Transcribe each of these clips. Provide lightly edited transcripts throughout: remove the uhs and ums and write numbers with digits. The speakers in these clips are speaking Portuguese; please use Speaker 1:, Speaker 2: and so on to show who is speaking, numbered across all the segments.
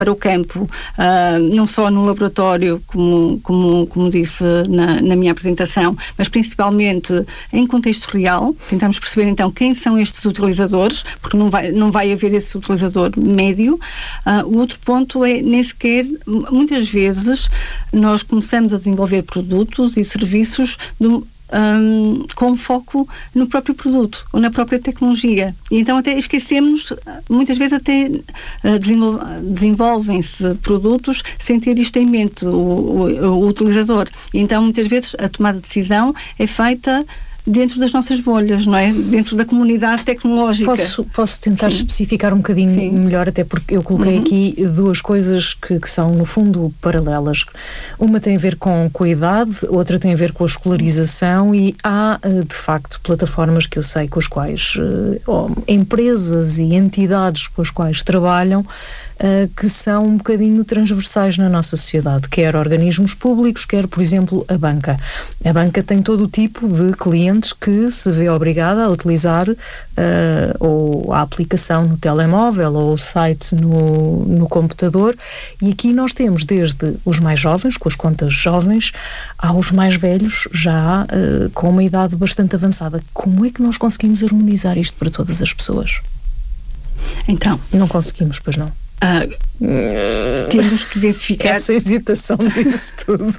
Speaker 1: para o campo, não só no laboratório, como disse na minha apresentação, mas principalmente em contexto real. Tentamos perceber então quem são estes utilizadores, porque não vai haver esse utilizador médio. O outro ponto é, nem sequer, muitas vezes, nós começamos a desenvolver produtos e serviços com foco no próprio produto ou na própria tecnologia. E então até esquecemos, muitas vezes até desenvolvem-se produtos sem ter isto em mente, o utilizador. E então muitas vezes a tomada de decisão é feita dentro das nossas bolhas, não é? Dentro da comunidade tecnológica.
Speaker 2: Posso tentar especificar um bocadinho melhor, até porque eu coloquei aqui duas coisas que são, no fundo, paralelas. Uma tem a ver com a idade, outra tem a ver com a escolarização, e há, de facto, plataformas que eu sei com as quais empresas e entidades com as quais trabalham, que são um bocadinho transversais na nossa sociedade, quer organismos públicos, quer, por exemplo, a banca. A banca tem todo o tipo de clientes que se vê obrigada a utilizar ou a aplicação no telemóvel ou o site no computador, e aqui nós temos desde os mais jovens, com as contas jovens, aos mais velhos, já com uma idade bastante avançada. Como é que nós conseguimos harmonizar isto para todas as pessoas?
Speaker 1: Então,
Speaker 2: não conseguimos, pois não?
Speaker 1: Temos que verificar
Speaker 2: essa hesitação disso tudo.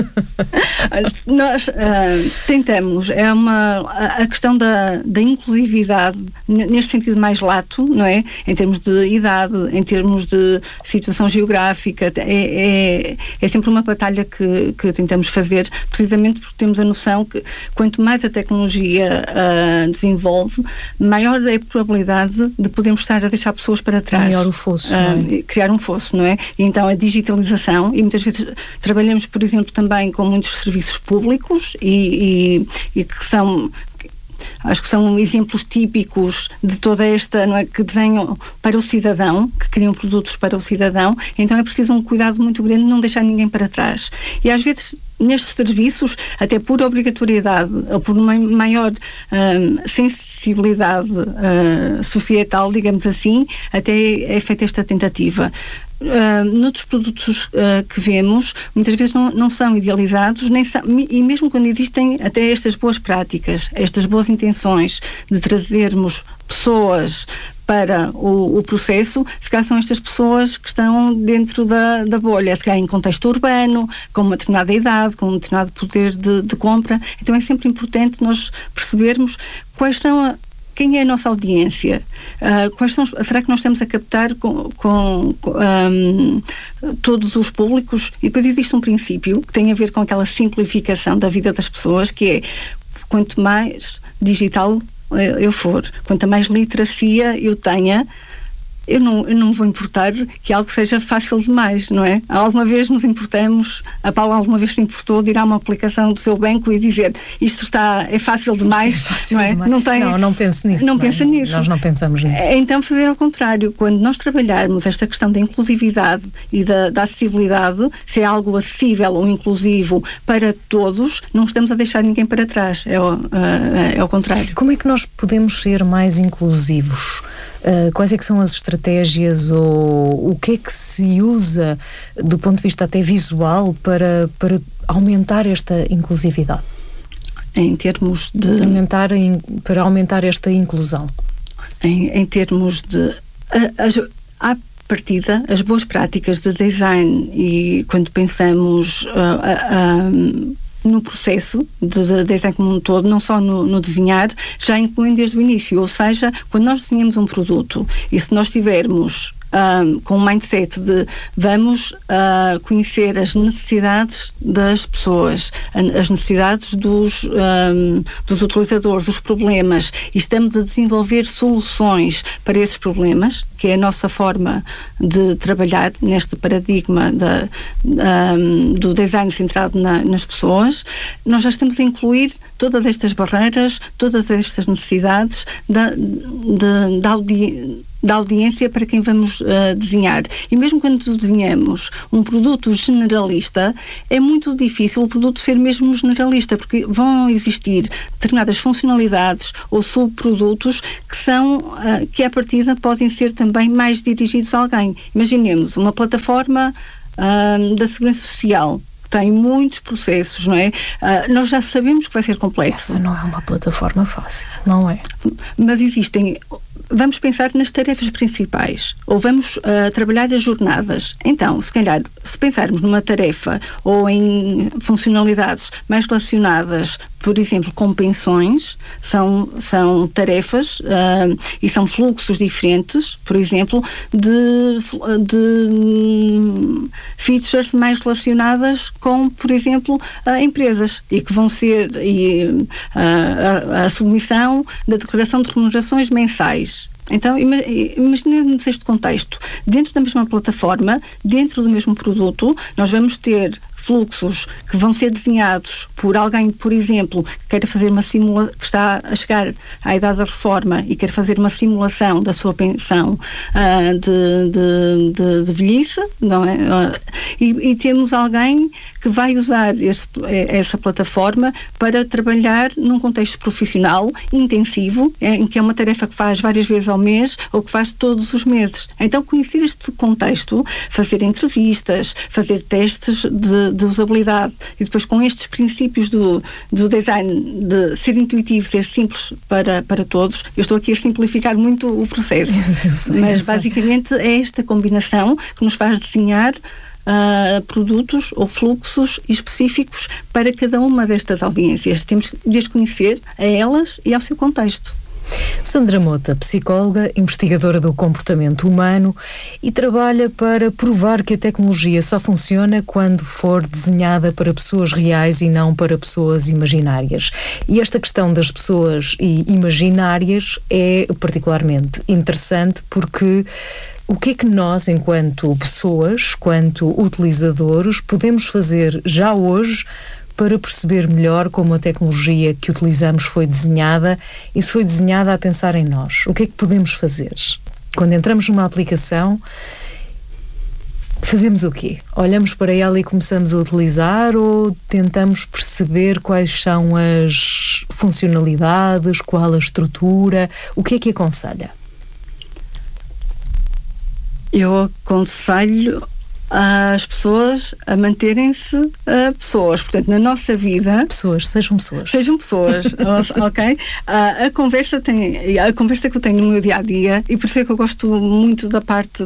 Speaker 1: Nós tentamos, a questão da inclusividade neste sentido mais lato, não é? Em termos de idade, em termos de situação geográfica, é sempre uma batalha que tentamos fazer, precisamente porque temos a noção que quanto mais a tecnologia desenvolve, maior é a probabilidade de podermos estar a deixar pessoas para trás.
Speaker 2: Maior o fosso,
Speaker 1: criar um fosso, não é? E então a digitalização, e muitas vezes trabalhamos, por exemplo, também com muitos serviços públicos e que são, acho que são exemplos típicos de toda esta, não é, que desenham para o cidadão, que criam produtos para o cidadão. Então é preciso um cuidado muito grande de não deixar ninguém para trás. E às vezes nestes serviços, até por obrigatoriedade ou por uma maior sensibilidade societal, digamos assim, até é feita esta tentativa. Noutros produtos que vemos, muitas vezes não são idealizados, e mesmo quando existem até estas boas práticas, estas boas intenções de trazermos pessoas para o processo, se calhar são estas pessoas que estão dentro da bolha, se calhar em contexto urbano, com uma determinada idade, com um determinado poder de compra. Então é sempre importante nós percebermos quem é a nossa audiência, será que nós estamos a captar com todos os públicos? E depois existe um princípio que tem a ver com aquela simplificação da vida das pessoas, que é quanto mais digital eu for, quanto mais literacia eu tenha, eu não me vou importar que algo seja fácil demais, não é? Alguma vez nos importamos, a Paula alguma vez se importou de ir a uma aplicação do seu banco e dizer isto é fácil demais,
Speaker 2: fácil,
Speaker 1: não é?
Speaker 2: Demais. Não penso nisso.
Speaker 1: Não pensa nisso.
Speaker 2: Nós não pensamos nisso.
Speaker 1: Então fazer ao contrário, quando nós trabalharmos esta questão da inclusividade e da acessibilidade, se é algo acessível ou inclusivo para todos, não estamos a deixar ninguém para trás, é ao contrário.
Speaker 2: Como é que nós podemos ser mais inclusivos? Quais é que são as estratégias ou o que é que se usa do ponto de vista até visual para aumentar esta inclusividade?
Speaker 1: Em termos de...
Speaker 2: para aumentar esta inclusão?
Speaker 1: Em termos de... à partida, as boas práticas de design, e quando pensamos... no processo de design como um todo, não só no desenhar, já incluem desde o início, ou seja, quando nós desenhamos um produto e se nós tivermos com um mindset de vamos conhecer as necessidades das pessoas, as necessidades dos utilizadores, os problemas, e estamos a desenvolver soluções para esses problemas, que é a nossa forma de trabalhar neste paradigma do design centrado nas pessoas, nós já estamos a incluir todas estas barreiras, todas estas necessidades da audiência para quem vamos desenhar. E mesmo quando desenhamos um produto generalista, é muito difícil o produto ser mesmo generalista, porque vão existir determinadas funcionalidades ou subprodutos que à partida podem ser também mais dirigidos a alguém. Imaginemos uma plataforma da Segurança Social, tem muitos processos, não é? Nós já sabemos que vai ser complexo.
Speaker 2: Essa não é uma plataforma fácil, não é?
Speaker 1: Mas existem... Vamos pensar nas tarefas principais, ou vamos trabalhar as jornadas. Então, se calhar, se pensarmos numa tarefa ou em funcionalidades mais relacionadas, por exemplo, com pensões, são tarefas e são fluxos diferentes, por exemplo, de features mais relacionadas com, por exemplo, empresas, e que vão ser a submissão da declaração de remunerações mensais. Então, imaginemos este contexto. Dentro da mesma plataforma, dentro do mesmo produto, nós vamos ter fluxos que vão ser desenhados por alguém, por exemplo, que queira fazer uma simulação, que está a chegar à idade da reforma e quer fazer uma simulação da sua pensão de velhice, não é? E temos alguém que vai usar essa plataforma para trabalhar num contexto profissional intensivo, em que é uma tarefa que faz várias vezes ao mês ou que faz todos os meses. Então, conhecer este contexto, fazer entrevistas, fazer testes de usabilidade, e depois com estes princípios do design, de ser intuitivo, ser simples para todos. Eu estou aqui a simplificar muito o processo, mas basicamente é esta combinação que nos faz desenhar produtos ou fluxos específicos para cada uma destas audiências. Temos de as conhecer a elas e ao seu contexto.
Speaker 2: Sandra Mota, psicóloga, investigadora do comportamento humano, e trabalha para provar que a tecnologia só funciona quando for desenhada para pessoas reais e não para pessoas imaginárias. E esta questão das pessoas imaginárias é particularmente interessante porque o que é que nós, enquanto pessoas, enquanto utilizadores, podemos fazer já hoje para perceber melhor como a tecnologia que utilizamos foi desenhada e se foi desenhada a pensar em nós? O que é que podemos fazer? Quando entramos numa aplicação, fazemos o quê? Olhamos para ela e começamos a utilizar, ou tentamos perceber quais são as funcionalidades, qual a estrutura? O que é que aconselha?
Speaker 1: Eu aconselho as pessoas a manterem-se pessoas. Portanto, na nossa vida...
Speaker 2: Sejam pessoas.
Speaker 1: Sejam pessoas, ok? A conversa que eu tenho no meu dia-a-dia, e por isso é que eu gosto muito da parte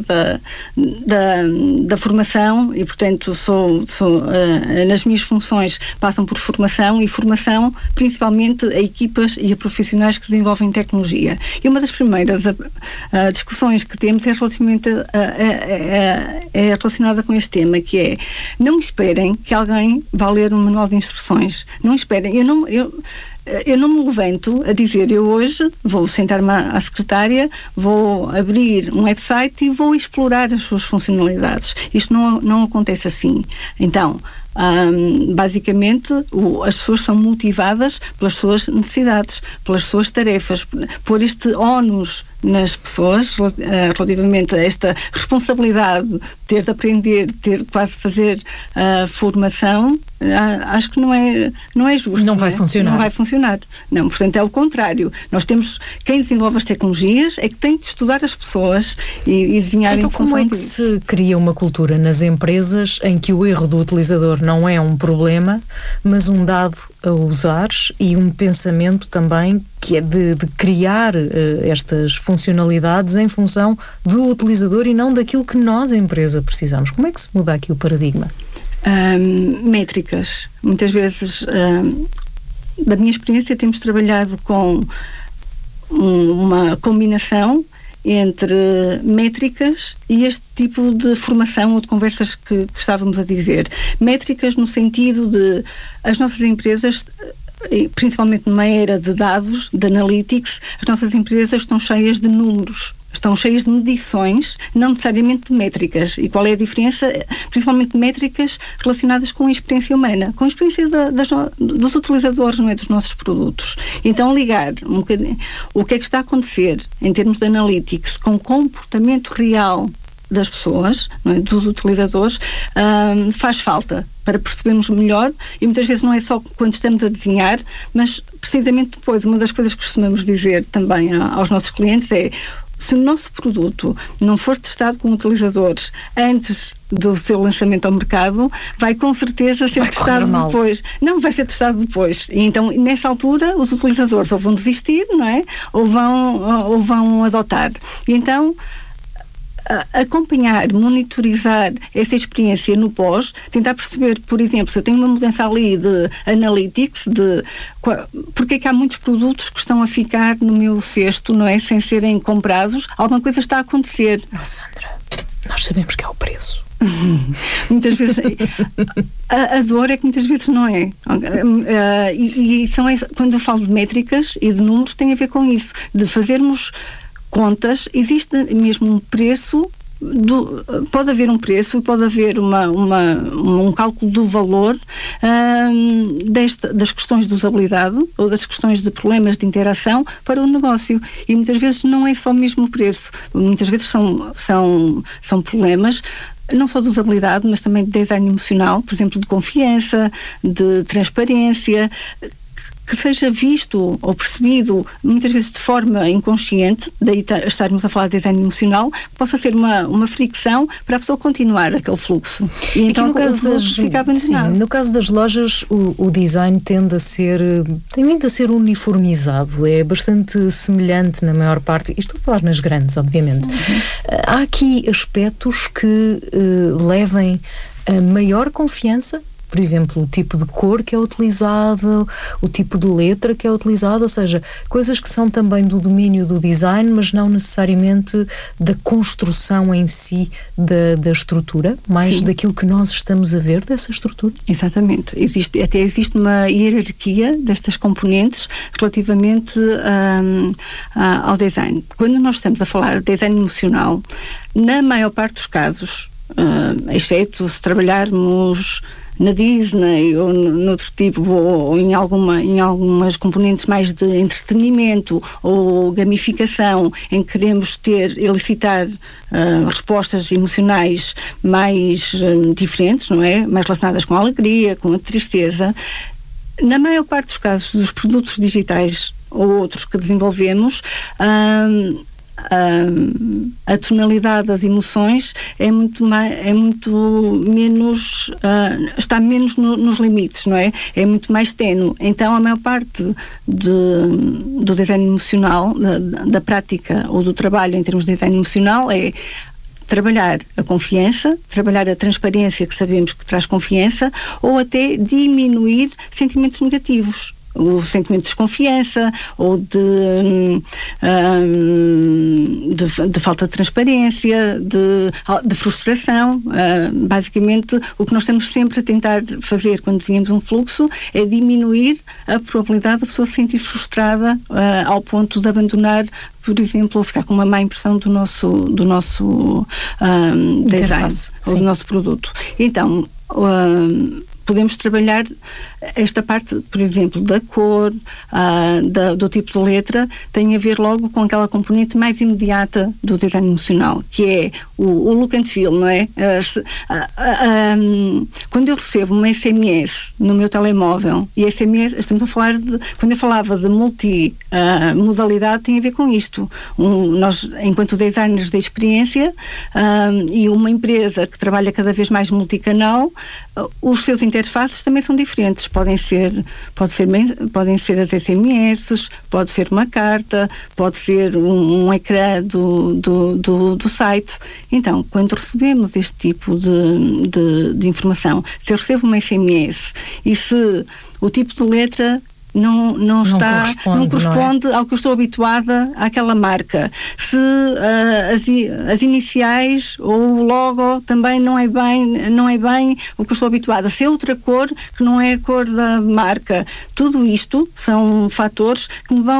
Speaker 1: da formação, e portanto nas minhas funções passam por formação, e formação principalmente a equipas e a profissionais que desenvolvem tecnologia. E uma das primeiras discussões que temos é relativamente é relacionada com este tema, que é: não esperem que alguém vá ler um manual de instruções. Não esperem. Eu não me levanto a dizer: eu hoje vou sentar-me à secretária, vou abrir um website e vou explorar as suas funcionalidades. Isto não acontece assim. Então, basicamente, as pessoas são motivadas pelas suas necessidades, pelas suas tarefas, por este ónus nas pessoas, relativamente a esta responsabilidade de ter de aprender, ter de quase fazer formação. Acho que não é justo.
Speaker 2: Não vai funcionar.
Speaker 1: Não vai funcionar. Não, portanto, é o contrário. Nós temos, quem desenvolve as tecnologias é que tem de estudar as pessoas e desenhar
Speaker 2: então,
Speaker 1: em função
Speaker 2: como é que se cria uma cultura nas empresas em que o erro do utilizador não é um problema, mas um dado a usar, e um pensamento também que é de criar estas funcionalidades em função do utilizador e não daquilo que nós, a empresa, precisamos? Como é que se muda aqui o paradigma?
Speaker 1: Métricas. Muitas vezes, da minha experiência, temos trabalhado com uma combinação entre métricas e este tipo de formação ou de conversas que estávamos a dizer. Métricas no sentido de as nossas empresas, principalmente numa era de dados, de analytics, as nossas empresas estão cheias de números. estão cheias de medições, não necessariamente de métricas. E qual é a diferença? Principalmente de métricas relacionadas com a experiência humana, com a experiência dos utilizadores, não é, dos nossos produtos. Então, ligar um bocadinho o que é que está a acontecer em termos de analytics com o comportamento real das pessoas, não é, dos utilizadores, faz falta para percebermos melhor, e muitas vezes não é só quando estamos a desenhar, mas precisamente depois. Uma das coisas que costumamos dizer também aos nossos clientes é: se o nosso produto não for testado com utilizadores antes do seu lançamento ao mercado, vai com certeza ser testado depois. Não, vai ser testado depois. E então, nessa altura, os utilizadores ou vão desistir, não é? Ou vão adotar. E então, acompanhar, monitorizar essa experiência no pós, tentar perceber, por exemplo, se eu tenho uma mudança ali de analytics, porque é que há muitos produtos que estão a ficar no meu cesto, não é, sem serem comprados, alguma coisa está a acontecer.
Speaker 2: Sandra, nós sabemos que é o preço.
Speaker 1: Muitas vezes a dor é que muitas vezes não é. Quando eu falo de métricas e de números, tem a ver com isso, de fazermos contas. Existe mesmo um preço, pode haver um preço e pode haver um cálculo do valor das questões de usabilidade ou das questões de problemas de interação para o negócio. E muitas vezes não é só mesmo o preço, muitas vezes são problemas não só de usabilidade, mas também de design emocional, por exemplo, de confiança, de transparência, que seja visto ou percebido muitas vezes de forma inconsciente, daí estarmos a falar de design emocional, que possa ser uma fricção para a pessoa continuar aquele fluxo. E então
Speaker 2: no caso
Speaker 1: fica abandonado.
Speaker 2: Sim, no caso das lojas, o design tem vindo a ser uniformizado, é bastante semelhante na maior parte. E estou a falar nas grandes, obviamente. Há aqui aspectos que levem a maior confiança. Por exemplo, o tipo de cor que é utilizado, o tipo de letra que é utilizado, ou seja, coisas que são também do domínio do design, mas não necessariamente da construção em si da estrutura, mais daquilo que nós estamos a ver dessa estrutura.
Speaker 1: Exatamente. Existe uma hierarquia destas componentes relativamente ao design. Quando nós estamos a falar de design emocional, na maior parte dos casos, exceto se trabalharmos na Disney ou noutro tipo, ou em algumas componentes mais de entretenimento ou gamificação, em que queremos elicitar respostas emocionais mais diferentes, não é? Mais relacionadas com a alegria, com a tristeza. Na maior parte dos casos dos produtos digitais ou outros que desenvolvemos, a tonalidade das emoções é muito menos, está menos nos limites, não é? É muito mais ténue. Então a maior parte do design emocional, da prática ou do trabalho em termos de design emocional, é trabalhar a confiança, trabalhar a transparência, que sabemos que traz confiança, ou até diminuir sentimentos negativos. O sentimento de desconfiança ou de falta de transparência, de frustração. Basicamente, o que nós estamos sempre a tentar fazer quando desenhamos um fluxo é diminuir a probabilidade da pessoa se sentir frustrada ao ponto de abandonar, por exemplo, ou ficar com uma má impressão do nosso design ou do nosso produto. Então, podemos trabalhar esta parte, por exemplo, da cor, do tipo de letra, tem a ver logo com aquela componente mais imediata do design emocional, que é o look and feel, não é? Quando eu recebo uma SMS no meu telemóvel, e SMS, estamos a falar quando eu falava de multimodalidade, tem a ver com isto. Nós, enquanto designers de experiência, e uma empresa que trabalha cada vez mais multicanal, os seus interfaces também são diferentes. Podem ser as SMS, pode ser uma carta, pode ser um ecrã do site. Então, quando recebemos este tipo de informação, se eu recebo uma SMS e se o tipo de letra não corresponde ao que eu estou habituada àquela marca. Se as iniciais ou o logo também não é bem o que eu estou habituada. Se é outra cor que não é a cor da marca. Tudo isto são fatores que me vão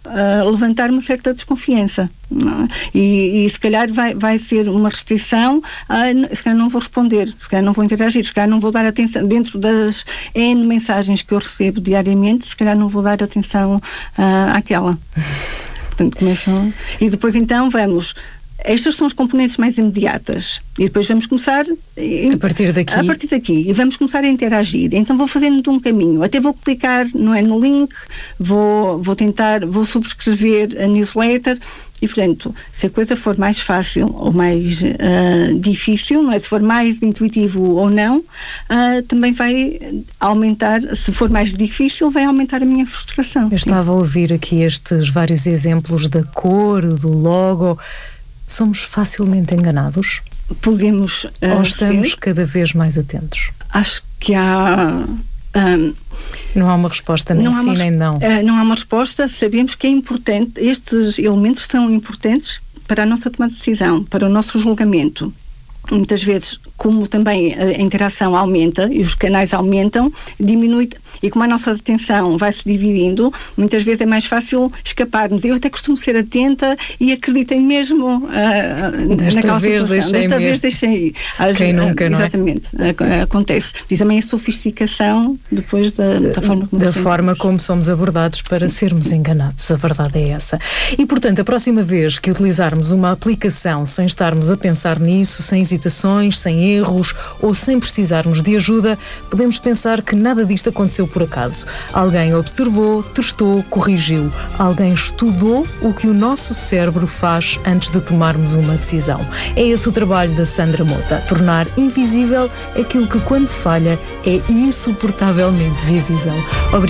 Speaker 1: levantar uma certa desconfiança, não é? E se calhar vai ser uma restrição, se calhar não vou responder, se calhar não vou interagir, se calhar não vou dar atenção dentro das N mensagens que eu recebo diariamente, se calhar não vou dar atenção àquela. Portanto, começam... E depois então estas são as componentes mais imediatas. E depois vamos começar
Speaker 2: a partir daqui.
Speaker 1: E vamos começar a interagir. Então vou fazendo de um caminho. Até vou clicar, não é, no link, vou subscrever a newsletter. E, portanto, se a coisa for mais fácil ou mais difícil, não é? Se for mais intuitivo ou não, também vai aumentar. Se for mais difícil, vai aumentar a minha frustração.
Speaker 2: Eu estava a ouvir aqui estes vários exemplos da cor, do logo. Somos facilmente enganados?
Speaker 1: Podemos
Speaker 2: ou estamos cada vez mais atentos?
Speaker 1: Acho que há...
Speaker 2: não há uma resposta nem sim nem não.
Speaker 1: Não há uma resposta. Sabemos que é importante, estes elementos são importantes para a nossa tomada de decisão, para o nosso julgamento. Muitas vezes, como também a interação aumenta e os canais aumentam, diminui, e como a nossa atenção vai se dividindo, muitas vezes é mais fácil escaparmos. Eu até costumo ser atenta e acreditei mesmo naquela situação. Desta vez deixei ir.
Speaker 2: Quem nunca, não é?
Speaker 1: Exatamente, acontece. E também a sofisticação depois da forma
Speaker 2: como somos abordados para sermos enganados. A verdade é essa. E, portanto, a próxima vez que utilizarmos uma aplicação sem estarmos a pensar nisso, sem hesitações, sem erros ou sem precisarmos de ajuda, podemos pensar que nada disto aconteceu por acaso. Alguém observou, testou, corrigiu. Alguém estudou o que o nosso cérebro faz antes de tomarmos uma decisão. É esse o trabalho da Sandra Mota, tornar invisível aquilo que, quando falha, é insuportavelmente visível.